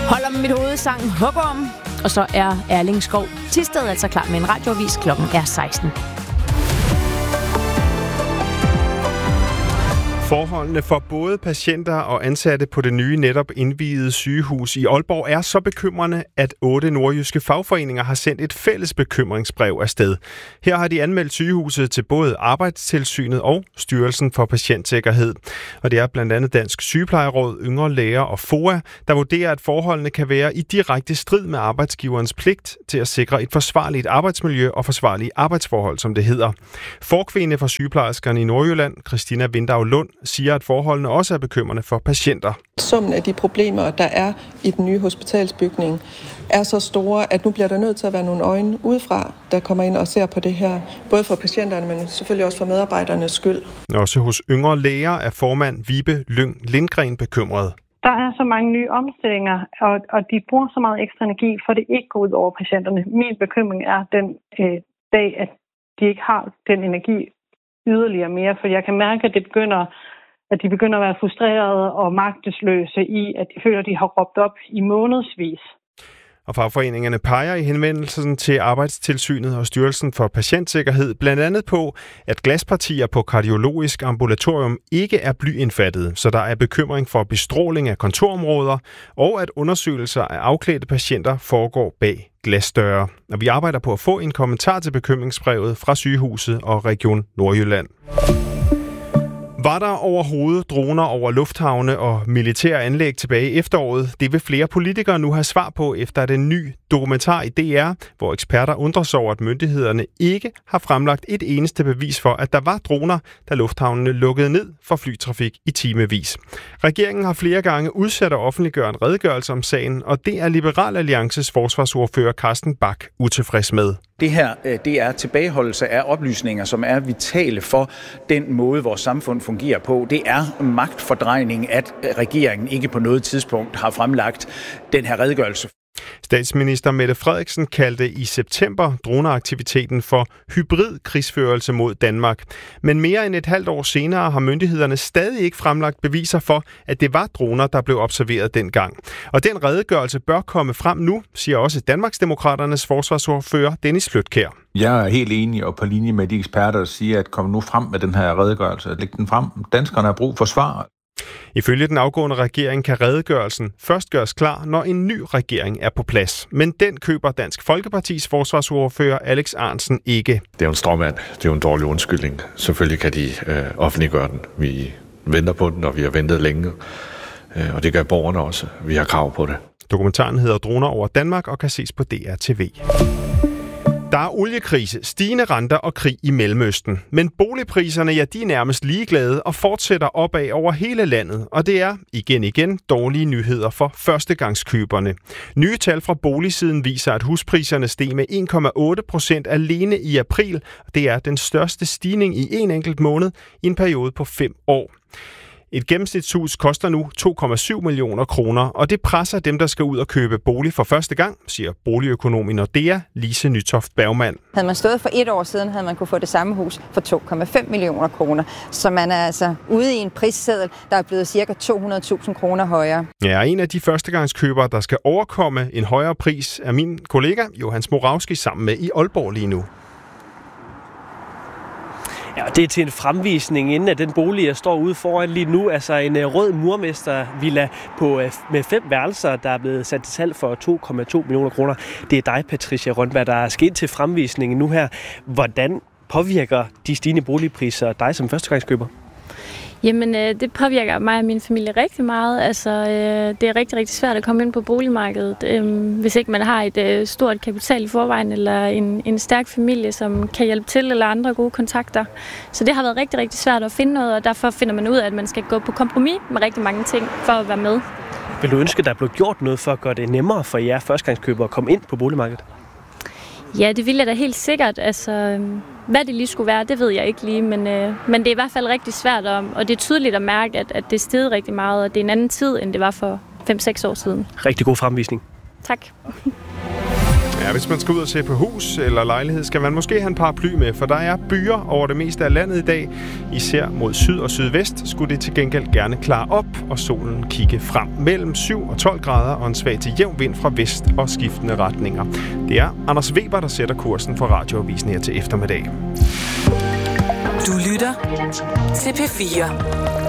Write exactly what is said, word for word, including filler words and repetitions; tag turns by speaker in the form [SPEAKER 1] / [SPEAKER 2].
[SPEAKER 1] Hold om mit hoved, sangen Hug om. Og så er Erling Skov Thisted altså klar med en radioavis. Klokken er seksten.
[SPEAKER 2] Forholdene for både patienter og ansatte på det nye netop indviede sygehus i Aalborg er så bekymrende, at otte nordjyske fagforeninger har sendt et fælles bekymringsbrev afsted. Her har de anmeldt sygehuset til både Arbejdstilsynet og Styrelsen for Patientsikkerhed. Og det er blandt andet Dansk Sygeplejeråd, Yngre Læger og F O A, der vurderer, at forholdene kan være i direkte strid med arbejdsgiverens pligt til at sikre et forsvarligt arbejdsmiljø og forsvarlige arbejdsforhold, som det hedder. Forkvinde for sygeplejerskerne i Nordjylland, Christina Vindau Lund, siger, at forholdene også er bekymrende for patienter.
[SPEAKER 3] Summen af de problemer, der er i den nye hospitalsbygning, er så store, at nu bliver der nødt til at være nogle øjne udefra, der kommer ind og ser på det her, både for patienterne, men selvfølgelig også for medarbejdernes skyld.
[SPEAKER 2] Også hos Yngre Læger er formand Vibe Lyng Lindgren bekymret.
[SPEAKER 4] Der er så mange nye omstillinger, og, og de bruger så meget ekstra energi, for det ikke går ud over patienterne. Min bekymring er den øh, dag, at de ikke har den energi yderligere mere, for jeg kan mærke, at det begynder, at de begynder at være frustrerede og magtesløse i, at de føler, at de har råbt op i månedsvis.
[SPEAKER 2] Og fagforeningerne peger i henvendelsen til Arbejdstilsynet og Styrelsen for Patientsikkerhed blandt andet på, at glaspartier på kardiologisk ambulatorium ikke er blyindfattede, så der er bekymring for bestråling af kontorområder, og at undersøgelser af afklædte patienter foregår bag glasdøre. Og vi arbejder på at få en kommentar til bekymringsbrevet fra sygehuset og Region Nordjylland. Var der overhovedet droner over lufthavne og militære anlæg tilbage i efteråret? Det vil flere politikere nu have svar på efter at en ny dokumentar i D R, hvor eksperter undrer sig over, at myndighederne ikke har fremlagt et eneste bevis for, at der var droner, da lufthavnene lukkede ned for flytrafik i timevis. Regeringen har flere gange udsat at offentliggøre en redegørelse om sagen, og det er Liberal Alliances forsvarsordfører Carsten Bach utilfreds med.
[SPEAKER 5] Det her, det er tilbageholdelse af oplysninger, som er vitale for den måde, vores samfund fungerer på. Det er magtfordrejning, at regeringen ikke på noget tidspunkt har fremlagt den her redegørelse.
[SPEAKER 2] Statsminister Mette Frederiksen kaldte i september droneaktiviteten for hybrid krigsførelse mod Danmark. Men mere end et halvt år senere har myndighederne stadig ikke fremlagt beviser for, at det var droner, der blev observeret dengang. Og den redegørelse bør komme frem nu, siger også Danmarksdemokraternes forsvarsordfører Dennis Flydtkjær.
[SPEAKER 6] Jeg er helt enig og på linje med de eksperter, der siger, at kom nu frem med den her redegørelse. Læg den frem. Danskerne har brug for svar.
[SPEAKER 2] Ifølge den afgående regering kan redegørelsen først gøres klar, når en ny regering er på plads. Men den køber Dansk Folkepartis forsvarsordfører Alex Ahrendtsen ikke.
[SPEAKER 7] Det er jo en stråmand. Det er jo en dårlig undskyldning. Selvfølgelig kan de øh, offentliggøre den. Vi venter på den, og vi har ventet længe. Øh, og det gør borgerne også. Vi har krav på det.
[SPEAKER 2] Dokumentaren hedder Droner over Danmark og kan ses på D R T V. Der er oliekrise, stigende renter og krig i Mellemøsten. Men boligpriserne, ja, de er nærmest ligeglade og fortsætter opad over hele landet. Og det er, igen igen, dårlige nyheder for førstegangskøberne. Nye tal fra boligsiden viser, at huspriserne steg med en komma otte procent alene i april. Det er den største stigning i en enkelt måned i en periode på fem år. Et gennemsnitshus koster nu to komma syv millioner kroner, og det presser dem, der skal ud og købe bolig for første gang, siger boligøkonom i Nordea, Lise Nytoft Bergmann.
[SPEAKER 8] Havde man stået for et år siden, havde man kunne få det samme hus for to komma fem millioner kroner. Så man er altså ude i en prisseddel, der er blevet cirka to hundrede tusind kroner højere.
[SPEAKER 2] Ja, en af de førstegangskøbere, der skal overkomme en højere pris, er min kollega Johannes Moravski sammen med i Aalborg lige nu.
[SPEAKER 9] Ja, det er til en fremvisning inden af den bolig, jeg står ude foran lige nu. Altså en uh, rød murmestervilla på, uh, med fem værelser, der er blevet sat til salg for to komma to millioner kroner. Det er dig, Patricia Rønberg, der er sket til fremvisningen nu her. Hvordan påvirker de stigende boligpriser dig som førstegangskøber?
[SPEAKER 10] Jamen, øh, det påvirker mig og min familie rigtig meget. Altså, øh, det er rigtig, rigtig svært at komme ind på boligmarkedet, øh, hvis ikke man har et øh, stort kapital i forvejen, eller en, en stærk familie, som kan hjælpe til, eller andre gode kontakter. Så det har været rigtig, rigtig svært at finde noget, og derfor finder man ud af, at man skal gå på kompromis med rigtig mange ting for at være med.
[SPEAKER 9] Vil du ønske, at der blev gjort noget for at gøre det nemmere for jer førstegangskøbere at komme ind på boligmarkedet?
[SPEAKER 10] Ja, det vil jeg da helt sikkert. Altså, hvad det lige skulle være, det ved jeg ikke lige, men, øh, men det er i hvert fald rigtig svært, og, og det er tydeligt at mærke, at, at det steg rigtig meget, og det er en anden tid, end det var for fem seks år siden.
[SPEAKER 9] Rigtig god fremvisning.
[SPEAKER 10] Tak.
[SPEAKER 2] Ja, hvis man skal ud og se på hus eller lejlighed, skal man måske have en paraply med, for der er byer over det meste af landet i dag. Især mod syd og sydvest skulle det til gengæld gerne klare op, og solen kigge frem mellem syv og tolv grader og en svag til jævn vind fra vest og skiftende retninger. Det er Anders Weber, der sætter kursen for Radioavisen her til eftermiddag.
[SPEAKER 11] Du lytter til P fire.